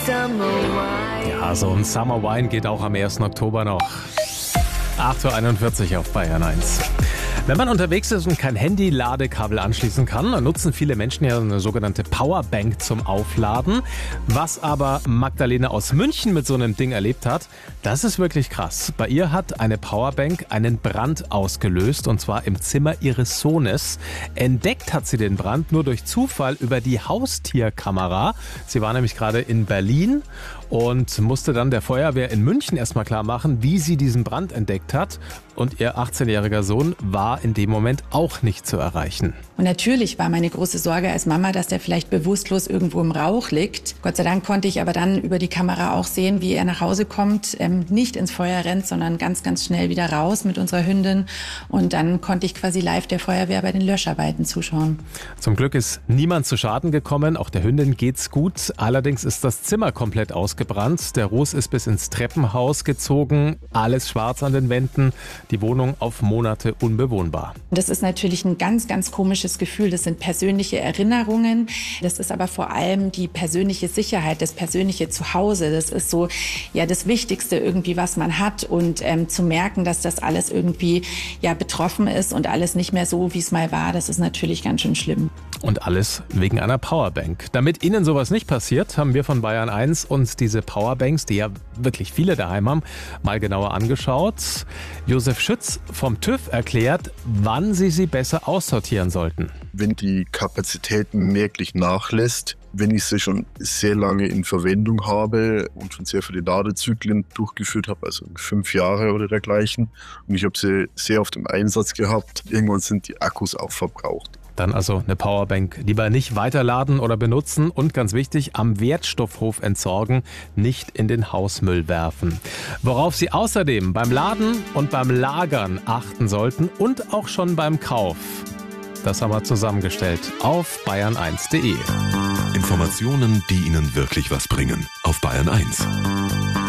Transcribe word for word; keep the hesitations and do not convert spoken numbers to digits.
Ja, so ein Summer Wine geht auch am ersten Oktober noch. acht Uhr einundvierzig auf Bayern eins. Wenn man unterwegs ist und kein Handy-Ladekabel anschließen kann, dann nutzen viele Menschen ja eine sogenannte Powerbank zum Aufladen. Was aber Magdalena aus München mit so einem Ding erlebt hat, das ist wirklich krass. Bei ihr hat eine Powerbank einen Brand ausgelöst, und zwar im Zimmer ihres Sohnes. Entdeckt hat sie den Brand nur durch Zufall über die Haustierkamera. Sie war nämlich gerade in Berlin und musste dann der Feuerwehr in München erstmal klar machen, wie sie diesen Brand entdeckt hat. Und ihr achtzehnjähriger Sohn war in dem Moment auch nicht zu erreichen. Und natürlich war meine große Sorge als Mama, dass der vielleicht bewusstlos irgendwo im Rauch liegt. Gott sei Dank konnte ich aber dann über die Kamera auch sehen, wie er nach Hause kommt, ähm, nicht ins Feuer rennt, sondern ganz, ganz schnell wieder raus mit unserer Hündin. Und dann konnte ich quasi live der Feuerwehr bei den Löscharbeiten zuschauen. Zum Glück ist niemand zu Schaden gekommen, auch der Hündin geht's gut. Allerdings ist das Zimmer komplett ausgebrannt. Der Ruß ist bis ins Treppenhaus gezogen, alles schwarz an den Wänden, die Wohnung auf Monate unbewohnbar. Das ist natürlich ein ganz, ganz komisches Gefühl. Das sind persönliche Erinnerungen. Das ist aber vor allem die persönliche Sicherheit, das persönliche Zuhause. Das ist so ja das Wichtigste irgendwie, was man hat. Und ähm, zu merken, dass das alles irgendwie ja betroffen ist und alles nicht mehr so, wie es mal war, das ist natürlich ganz schön schlimm. Und alles wegen einer Powerbank. Damit Ihnen sowas nicht passiert, haben wir von Bayern eins uns diese Powerbanks, die ja wirklich viele daheim haben, mal genauer angeschaut. Josef Schütz vom TÜV erklärt, wann Sie sie besser aussortieren sollten. Wenn die Kapazität merklich nachlässt, wenn ich sie schon sehr lange in Verwendung habe und schon sehr viele Ladezyklen durchgeführt habe, also fünf Jahre oder dergleichen, und ich habe sie sehr oft im Einsatz gehabt, irgendwann sind die Akkus auch verbraucht. Dann also eine Powerbank lieber nicht weiterladen oder benutzen und ganz wichtig, am Wertstoffhof entsorgen, nicht in den Hausmüll werfen. Worauf Sie außerdem beim Laden und beim Lagern achten sollten und auch schon beim Kauf. Das haben wir zusammengestellt auf bayern eins punkt de. Informationen, die Ihnen wirklich was bringen, auf Bayern eins.